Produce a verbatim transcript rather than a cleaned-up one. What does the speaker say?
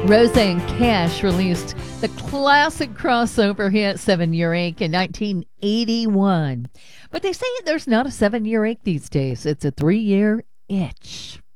Roseanne Cash released the classic crossover hit Seven Year Ache in nineteen eighty-one. But they say there's not a seven year ache these days, it's a three year itch.